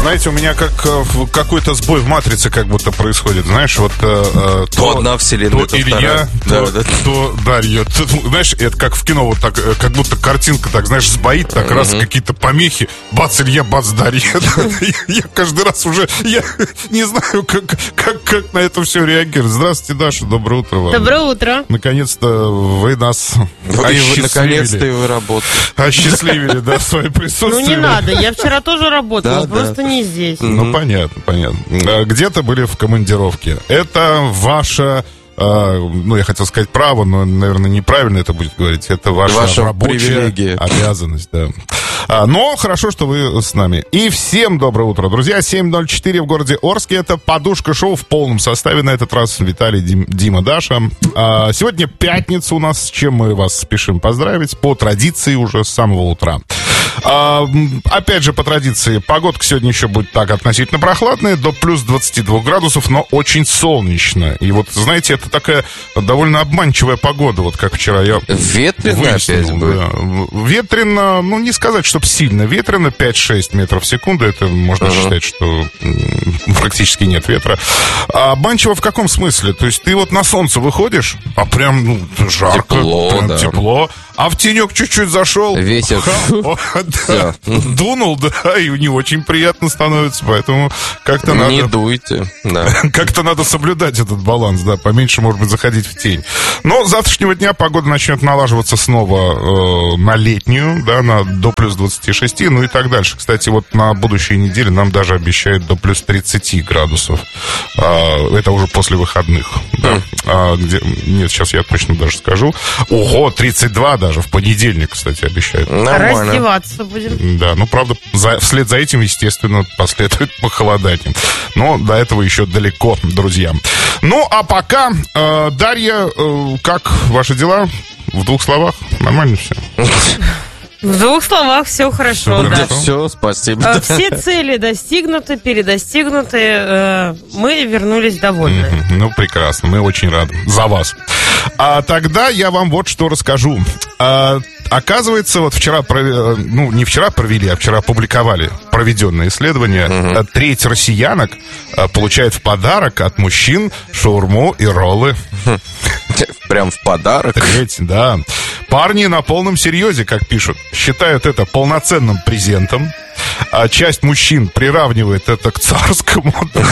знаете, у меня как какой-то сбой в матрице как будто происходит. Знаешь, вот то одна вселенная, то Илья, то Дарья. Знаешь, это как в кино, вот так, как будто картинка так, знаешь, сбоит, так раз какие-то помехи. Бац, Илья, бац, Дарья. Я каждый раз уже, я не знаю, как на это все реагировать. Здравствуйте, Даша, доброе утро вам. Доброе утро. Наконец-то вы нас осчастливили. Наконец-то и вы работаете. Осчастливили, да, свое присутствие. Ну не надо, я вчера тоже работала, просто не здесь. Ну понятно. Где-то были в командировке. Это ваша... я хотел сказать право, но, наверное, неправильно это будет говорить. Это ваша рабочая обязанность, да. Но хорошо, что вы с нами. И всем доброе утро, друзья. 7:04 в городе Орске. Это «Подушка шоу» в полном составе. На этот раз Виталий, Дима, Даша. Сегодня пятница у нас, с чем мы вас спешим поздравить. По традиции уже с самого утра. Опять же, по традиции, погодка сегодня еще будет так относительно прохладная, до плюс 22 градусов, но очень солнечно. И вот, знаете, это такая довольно обманчивая погода, вот как вчера я ветрено выяснил, опять будет. Да. Ветрено, не сказать, чтобы сильно ветрено, 5-6 метров в секунду, это можно считать, что практически нет ветра. А обманчиво в каком смысле? То есть ты вот на солнце выходишь, а прям жарко, тепло, прям да. Тепло, а в тенек чуть-чуть зашел. Ветер. Да, дунул, да, и не очень приятно становится, поэтому как-то надо... Не дуйте, да. Как-то надо соблюдать этот баланс, да, поменьше, может быть, заходить в тень. Но с завтрашнего дня погода начнет налаживаться снова на летнюю, да, до плюс 26, ну и так дальше. Кстати, вот на будущей неделе нам даже обещают до плюс 30 градусов. Это уже после выходных, да. Нет, сейчас я точно даже скажу. Ого, 32 даже в понедельник, кстати, обещают. Нормально. Раздеваться будем. Да, правда, вслед за этим, естественно, последует похолодание. Но до этого еще далеко, друзья. Ну, а пока, Дарья, как ваши дела? В 2 словах? Нормально все? В 2 словах все хорошо, да. Все, спасибо. Все цели достигнуты, передостигнуты. Мы вернулись довольны. Ну, прекрасно, мы очень рады за вас. А тогда я вам вот что расскажу. Оказывается, вот вчера, не вчера провели, а вчера опубликовали проведенное исследование. Треть россиянок получает в подарок от мужчин шаурму и роллы. Прям в подарок? Треть, да. Парни на полном серьезе, как пишут, считают это полноценным презентом. А часть мужчин приравнивает это к царскому.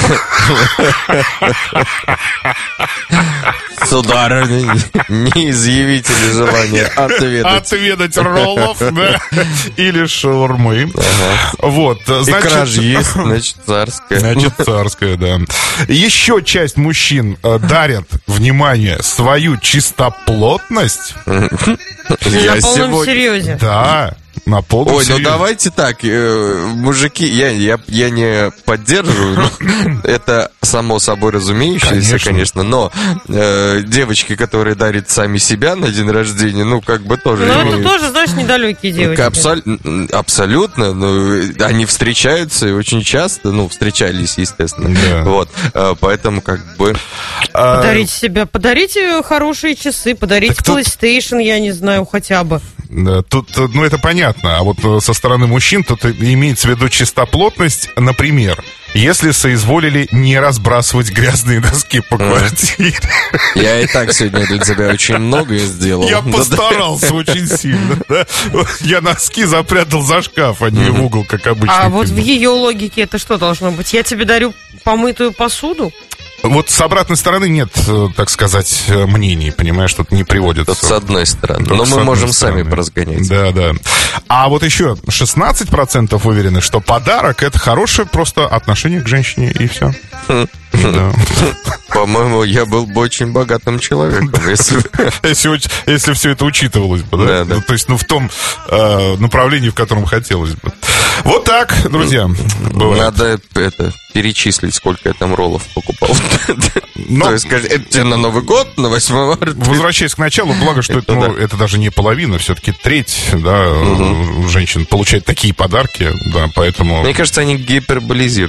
Сударыня, не изъявите ли желание отведать роллов, да, или шаурмы. Вот, значит... Икра же есть, значит, царская. Значит, царская, да. Еще часть мужчин дарят, внимание, свою чистоплотность. На полном серьезе. Да. На полном серьезе. Давайте так, мужики, я не поддерживаю, это само собой разумеющееся, конечно, но девочки, которые дарят сами себя на день рождения, тоже... Ну, это тоже, знаешь, недалекие девочки. Абсолютно, они встречаются и очень часто, встречались, естественно, да. Вот, поэтому Подарите себя, подарите хорошие часы, подарите PlayStation, я не знаю, хотя бы. Тут, это понятно. А вот со стороны мужчин тут имеется в виду чистоплотность, например, если соизволили не разбрасывать грязные доски по квартире. Я и так сегодня для тебя очень многое сделал. Я постарался очень сильно, да? Я носки запрятал за шкаф, а не в угол, как обычно. А вот в ее логике это что должно быть? Я тебе дарю помытую посуду? Вот с обратной стороны нет, так сказать, мнений, понимаешь, тут не приводится. С одной стороны. Но мы можем сами поразгонять. Да. А вот еще 16% уверены, что подарок — это хорошее просто отношение к женщине, и все. По-моему, я был бы очень богатым человеком, если все это учитывалось бы, да? То есть, в том направлении, в котором хотелось бы. Вот так, друзья. Надо перечислить, сколько я там роллов покупал. То есть, это тебе на Новый год, на 8 марта. Возвращаясь к началу, благо, что это даже не половина, все-таки треть, женщин получает такие подарки, да, поэтому... Мне кажется, они гиперболизируют.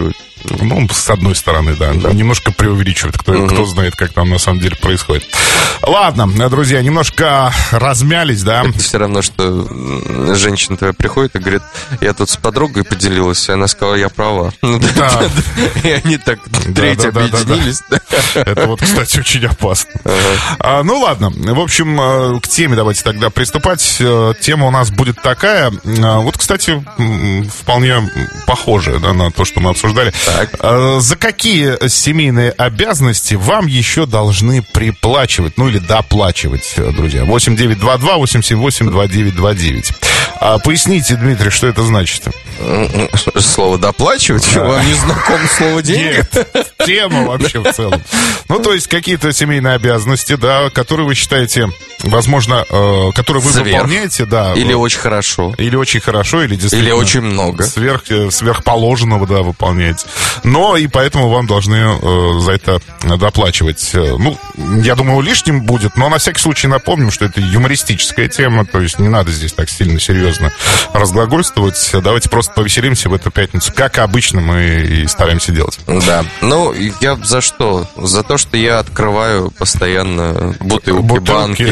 Ну, с одной стороны, да. Немножко преувеличивает. Кто знает, как там на самом деле происходит. Ладно, друзья, немножко размялись, да? Это все равно, что женщина твоя приходит и говорит, я тут с подругой поделилась, и она сказала, я права. Да. И они так треть объединились. Это вот, кстати, очень опасно. Ну, ладно. В общем, к теме давайте тогда приступать. Тема у нас будет такая. Вот, кстати, вполне похожая, да, на то, что мы обсуждали. Так. За какие семейные обязанности вам еще должны приплачивать, ну или доплачивать, друзья? 8922-878-2929. Поясните, Дмитрий, что это значит? Слово «доплачивать»? Да. Вам не знакомо слово «деньги»? Нет, тема вообще в целом. Ну, то есть какие-то семейные обязанности, да, которые вы считаете, возможно, которые вы выполняете, да. Или очень хорошо. Или очень хорошо, или действительно... Или очень много. Сверхположенного, да, выполняете. Но и поэтому вам должны за это доплачивать. Ну, я думаю, лишним будет, но на всякий случай напомним, что это юмористическая тема, то есть не надо здесь так сильно серьезно разглагольствовать. Давайте просто повеселимся в эту пятницу, как обычно мы и стараемся делать. Да. Ну, я за что? За то, что я открываю постоянно бутылки, банки.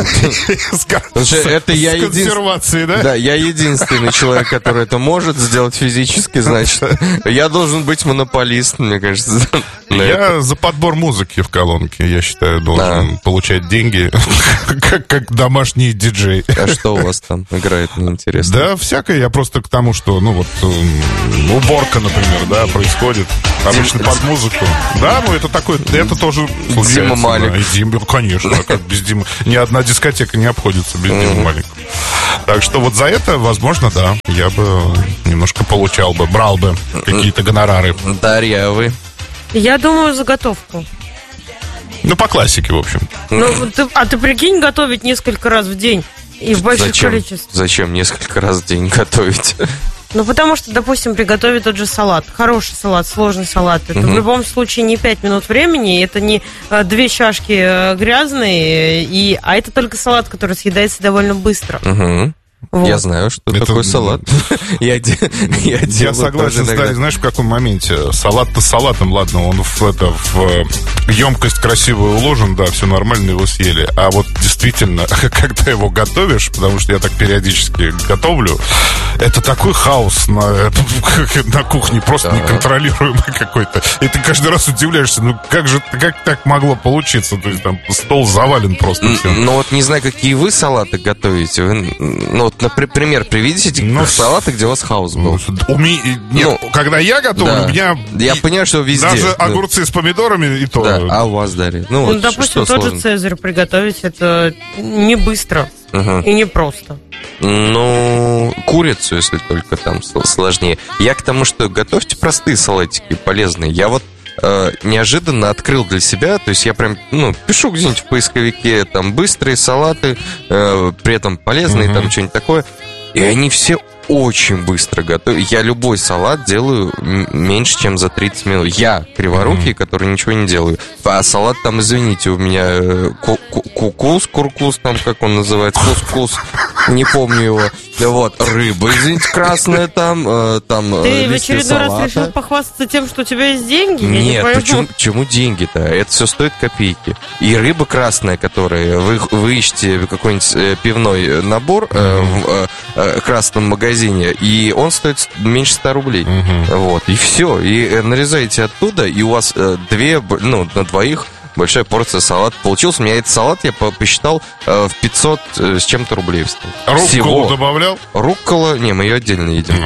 Это я единственный, да? Да, я единственный человек, который это может сделать физически, значит. Я должен быть монополист, мне кажется. Я за подбор музыки в колонке, я считаю, должен получать деньги, как домашний диджей. А что у вас там играет, мне интересно? Да, всякое. Я просто к тому, что, ну вот, уборка, например, да, происходит обычно под музыку. Да, ну это такое, это тоже случается. Дима Малик. Да, и Дима, конечно, как без Димы. Ни одна дискотека не обходится без Димы Малика. Так что вот за это, возможно, да, я бы немножко получал бы, брал бы какие-то гонорары. Дарья, а вы? Я думаю, заготовку. Ну, по классике, в общем. Ну, ты прикинь, готовить несколько раз в день и в больших количествах. Зачем несколько раз в день готовить? Ну, потому что, допустим, приготовить тот же салат. Хороший салат, сложный салат. Это в любом случае не 5 минут времени, это не 2 чашки грязные, а это только салат, который съедается довольно быстро. Вот. Я знаю, что такое салат. Я согласен, знаешь, в каком моменте. Салат-то салатом, ладно, он в емкость красивую уложен, да, все нормально, его съели. А вот действительно, когда его готовишь, потому что я так периодически готовлю, это такой хаос на кухне, просто неконтролируемый какой-то. И ты каждый раз удивляешься, ну как так могло получиться? То есть там стол завален просто всем. Ну вот не знаю, какие вы салаты готовите. Ну вот, например, приведите салаты, где у вас хаос был. Нет, когда я готовлю, у меня... Я понимаю, что везде. Даже огурцы с помидорами и то. Да, а у вас, Дарья? Ну, допустим, тот же Цезарь приготовить, это не быстро и не просто. Ну, курицу, если только там сложнее. Я к тому, что готовьте простые салатики, полезные. Я вот неожиданно открыл для себя, то есть я прям, пишу где-нибудь в поисковике, там, быстрые салаты, при этом полезные, там, что-нибудь такое, и они все очень быстро готовят. Я любой салат делаю меньше, чем за 30 минут. Я криворукий, который ничего не делаю. А салат там, извините, у меня куркус, там, как он называется, кускус, не помню его. Вот, рыба, извините, красная там ты в очередной раз решил похвастаться тем, что у тебя есть деньги? Нет, почему деньги-то? Это все стоит копейки. И рыба красная, которая вы ищете какой-нибудь пивной набор в красном магазине, и он стоит меньше 100 рублей. Вот, и все. И нарезаете оттуда, и у вас на двоих большая порция салата. Получился у меня этот салат, я посчитал, в 500 с чем-то рублей встал. Рукколу добавлял? Руккола, не, мы ее отдельно едим.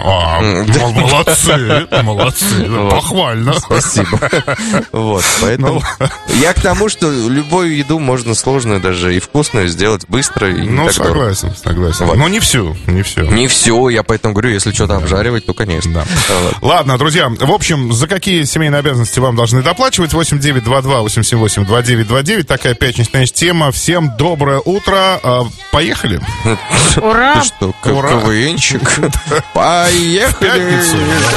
Молодцы, похвально. Спасибо. Вот, поэтому я к тому, что любую еду можно сложную даже и вкусную сделать быстро и не так дорого. Согласен. Но не всю. Не все, я поэтому говорю, если что-то обжаривать, то конечно. Ладно, друзья, в общем, за какие семейные обязанности вам должны доплачивать? 8922-878-2929. Такая пятничная тема. Всем доброе утро. Поехали. Ура! Ты что, КВНчик? Поехали!